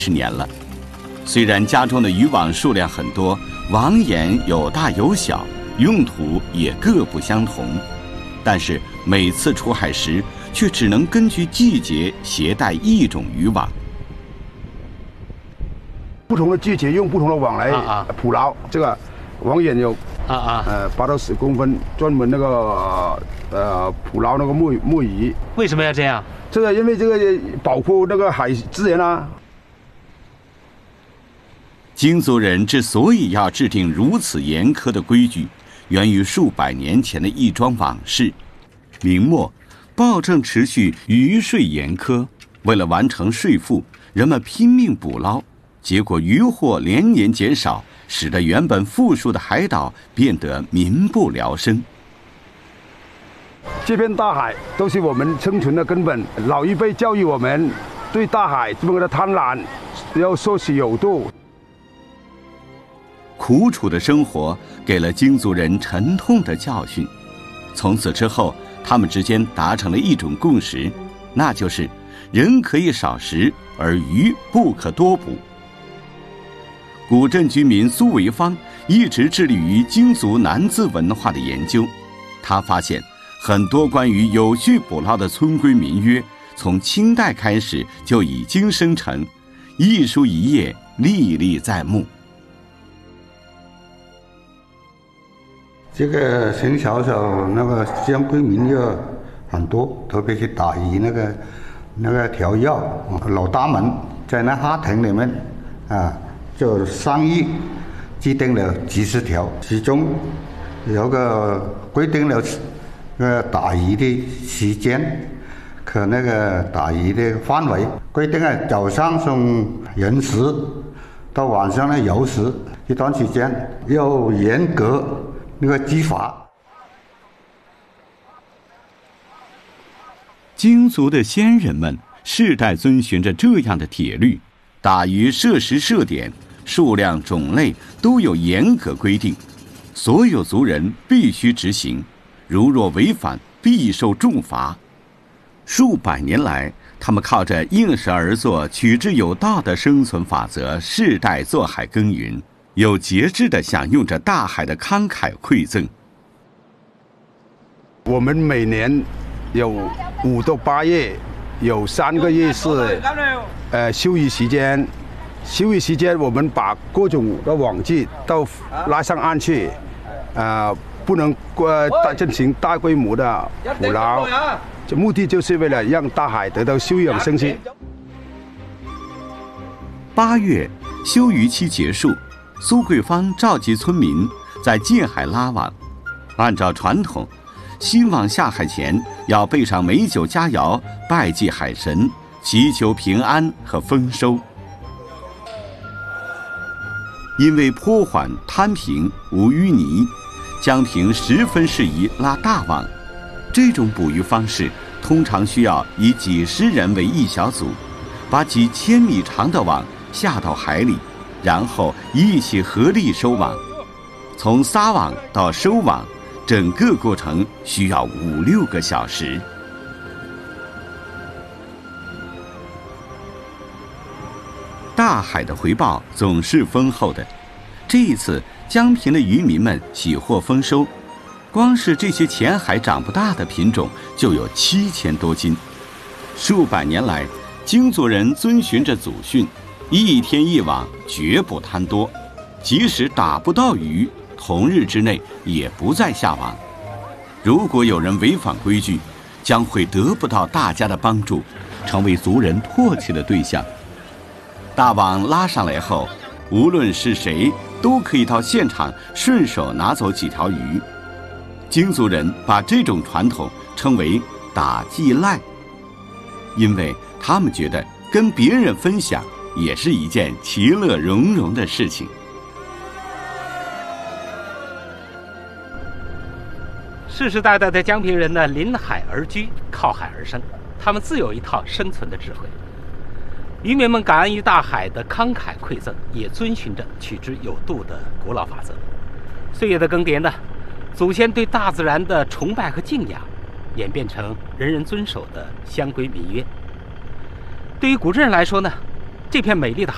年了。虽然家中的渔网数量很多，网眼有大有小，用途也各不相同，但是每次出海时却只能根据季节携带一种渔网。 不同的季节用不同的网来捕捞。这个网眼有8到10公分，专门那个捕捞那个木鱼。 为什么要这样？ 这个因为这个保护那个海资源啊。 京族人之所以要制定如此严苛的规矩，源于数百年前的一桩往事。明末，暴政持续，渔税严苛，为了完成税赋，人们拼命捕捞，结果渔获连年减少，使得原本富庶的海岛变得民不聊生。 这片大海都是我们生存的根本，老一辈教育我们对大海这么的贪婪，要说是有度。 苦楚的生活给了京族人沉痛的教训，从此之后，他们之间达成了一种共识，那就是人可以少食，而鱼不可多捕。古镇居民苏维芳一直致力于京族南字文化的研究，他发现很多关于有序捕捞的村规民约，从清代开始就已经生成，一书一页，历历在目。 这个从小那个乡规民约很多，特别是打鱼那个条约，老大们在那哈亭里面就商议制定了几十条，其中有个规定了打鱼的时间和那个打鱼的范围，规定早上从寅时到晚上的酉时一段时间要严格那个执法。 京族的先人们世代遵循着这样的铁律，打鱼设时设点，数量种类都有严格规定，所有族人必须执行，如若违反必受重罚。数百年来，他们靠着应时而作、取之有道的生存法则，世代做海耕耘，有节制地享用着大海的慷慨馈赠。 我们每年有5到8月，有3个月是休渔时间。休渔时间，我们把各种的网具都拉上岸去，不能进行大规模的捕捞。这目的就是为了让大海得到休养生息。 8月，休渔期结束，苏桂芳召集村民在近海拉网。按照传统，新网下海前要备上美酒佳肴，拜祭海神，祈求平安和丰收。因为坡缓滩平无淤泥，江平十分适宜拉大网。这种捕鱼方式通常需要以几十人为一小组，把几千米长的网下到海里，然后一起合力收网。从撒网到收网，整个过程需要5、6个小时。大海的回报总是丰厚的，这一次江平的渔民们喜获丰收，光是这些浅海长不大的品种就有7000多斤。数百年来，京族人遵循着祖训，一天一网，绝不贪多，即使打不到鱼，同日之内也不再下网。如果有人违反规矩，将会得不到大家的帮助，成为族人唾弃的对象。大网拉上来后，无论是谁都可以到现场顺手拿走几条鱼。京族人把这种传统称为打祭赖，因为他们觉得跟别人分享也是一件其乐融融的事情。 世世代代的江平人呢，临海而居，靠海而生，他们自有一套生存的智慧。渔民们感恩于大海的慷慨馈赠，也遵循着取之有度的古老法则。岁月的更迭呢，祖先对大自然的崇拜和敬仰，演变成人人遵守的乡规民约。对于古镇人来说呢，这片美丽的海